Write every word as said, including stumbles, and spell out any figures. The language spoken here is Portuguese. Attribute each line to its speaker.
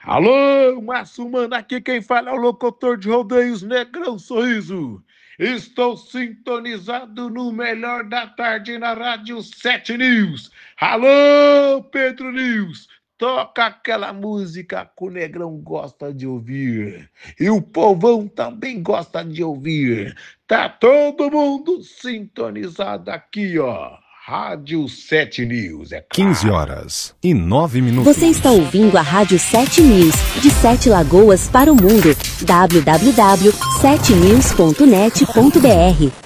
Speaker 1: Alô, Márcio Mano, aqui quem fala é o locutor de rodeios Negrão Sorriso. Estou sintonizado no melhor da tarde na Rádio sete News. Alô, Pedro News, toca aquela música que o Negrão gosta de ouvir. E o povão também gosta de ouvir. Tá todo mundo sintonizado aqui, ó. Rádio sete News, é claro.
Speaker 2: quinze horas e nove minutos.
Speaker 3: Você está ouvindo a Rádio sete News, de Sete Lagoas para o mundo. w w w ponto sete news ponto net ponto b r